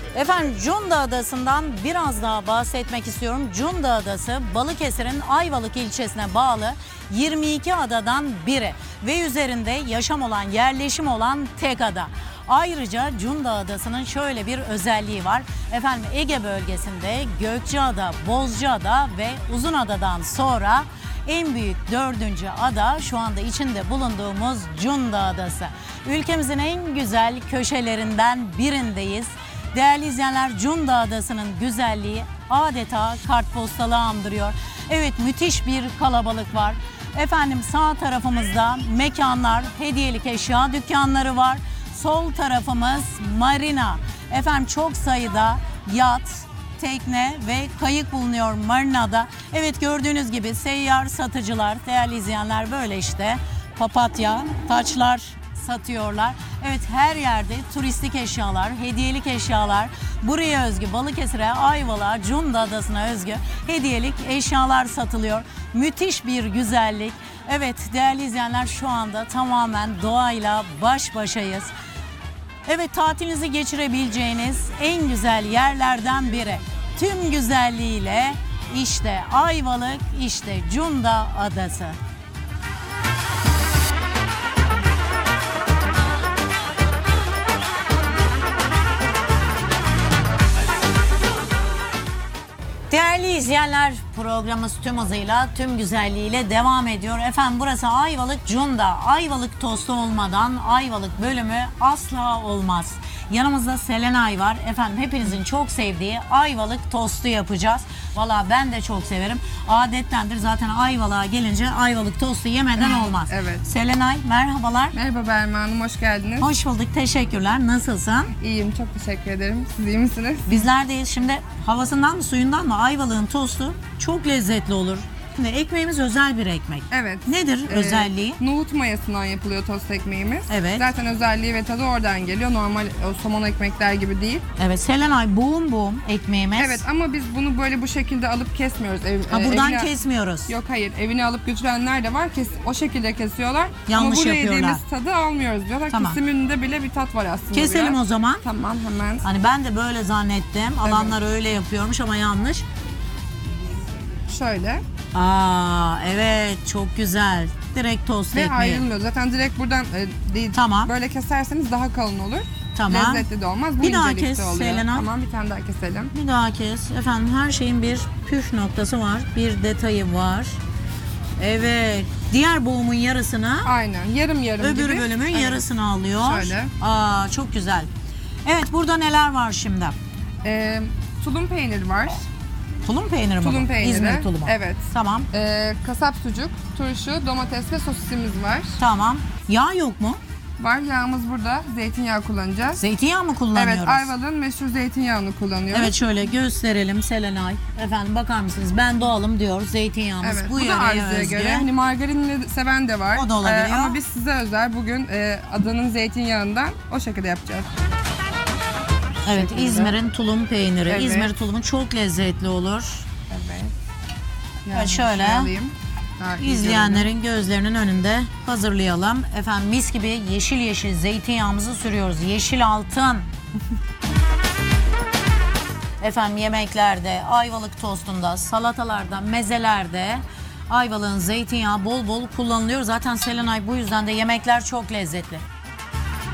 Efendim Cunda Adası'ndan biraz daha bahsetmek istiyorum. Cunda Adası Balıkesir'in Ayvalık ilçesine bağlı 22 adadan biri ve üzerinde yaşam olan, yerleşim olan tek ada. Ayrıca Cunda Adası'nın şöyle bir özelliği var. Efendim Ege bölgesinde Gökçeada, Bozcaada ve Uzunada'dan sonra en büyük 4. ada şu anda içinde bulunduğumuz Cunda Adası. Ülkemizin en güzel köşelerinden birindeyiz. Değerli izleyenler, Cunda Adası'nın güzelliği adeta kartpostalı andırıyor. Evet, müthiş bir kalabalık var. Efendim sağ tarafımızda mekanlar, hediyelik eşya dükkanları var. Sol tarafımız marina. Efendim çok sayıda yat, tekne ve kayık bulunuyor marinada. Evet, gördüğünüz gibi seyyar satıcılar, değerli izleyenler, böyle işte papatya, taçlar satıyorlar. Evet, her yerde turistik eşyalar, hediyelik eşyalar, buraya özgü, Balıkesir'e, Ayvalık'a, Cunda Adası'na özgü hediyelik eşyalar satılıyor. Müthiş bir güzellik. Evet değerli izleyenler, şu anda tamamen doğayla baş başayız. Evet, tatilinizi geçirebileceğiniz en güzel yerlerden biri. Tüm güzelliğiyle işte Ayvalık, işte Cunda Adası. Değerli izleyenler, programımız tüm hızıyla, tüm güzelliğiyle devam ediyor. Efendim burası Ayvalık Cunda. Ayvalık tostu olmadan Ayvalık bölümü asla olmaz. Yanımızda Selenay var. Efendim hepinizin çok sevdiği Ayvalık tostu yapacağız. Valla ben de çok severim. Adettendir zaten, Ayvalık'a gelince Ayvalık tostu yemeden olmaz. Evet. Selenay merhabalar. Merhaba Berma Hanım, hoş geldiniz. Hoş bulduk, teşekkürler. Nasılsın? İyiyim, çok teşekkür ederim. Siz iyi misiniz? Bizler deyiz. Şimdi havasından mı suyundan mı Ayvalık'ın tostu çok lezzetli olur. Şimdi ekmeğimiz özel bir ekmek. Evet. Nedir özelliği? Nohut mayasından yapılıyor tost ekmeğimiz. Evet. Zaten özelliği ve tadı oradan geliyor. Normal o somon ekmekler gibi değil. Evet, Selenay, boğum boğum ekmeğimiz. Evet, ama biz bunu böyle bu şekilde alıp kesmiyoruz. Buradan evine... kesmiyoruz. Yok, hayır. Evine alıp götürenler de var. O şekilde kesiyorlar. Yanlış ama buraya yapıyorlar. yediğimiz tadı almıyoruz diyorlar. Tamam. Kesiminde bile bir tat var aslında. Keselim biraz. o zaman. Tamam, hemen. Hani ben de böyle zannettim. Alanlar öyle yapıyormuş ama yanlış. Şöyle. Evet, çok güzel. Direkt tost Ve ekmeği. ayrılmıyor. Zaten direkt buradan değil. Tamam. Böyle keserseniz daha kalın olur. Tamam. Lezzetli de olmaz. Bu Bir daha incelikte kes oluyor. Selena. Tamam, bir tane daha keselim. Bir daha kes. Efendim her şeyin bir püf noktası var. Bir detayı var. Evet. Diğer boğumun yarısını, Aynen. Yarım yarım öbür gibi. bölümün Evet. yarısını alıyor. Şöyle. Çok güzel. Evet, burada neler var şimdi? Tulum peyniri var. Tulum peyniri mi? Tulum bu? peyniri. İzmir tulumu. Evet. Tamam. Kasap sucuk, turşu, domates ve sosisimiz var. Tamam. Yağ yok mu? Var, yağımız burada. Zeytinyağı kullanacağız. Zeytinyağı mı kullanıyoruz? Evet, Ayvalık'ın meşhur zeytinyağını kullanıyoruz. Evet, şöyle gösterelim Selenay. Efendim bakar mısınız? Ben doğalım diyor. Zeytinyağımız Evet, bu bu da yöreye arzuya özgü. göre. Hani margarinli seven de var. O da olabiliyor. Ama biz size özel bugün adanın zeytinyağından o şekilde yapacağız. Evet, şekilde. İzmir'in tulum peyniri. Evet. İzmir tulumu çok lezzetli olur. Evet. Evet, şöyle Daha iyi izleyenlerin gözlerinin önünde hazırlayalım. Efendim mis gibi yeşil yeşil zeytinyağımızı sürüyoruz. Yeşil altın. Efendim yemeklerde, Ayvalık tostunda, salatalarda, mezelerde Ayvalık'ın zeytinyağı bol bol kullanılıyor. Zaten Selenay, bu yüzden de yemekler çok lezzetli.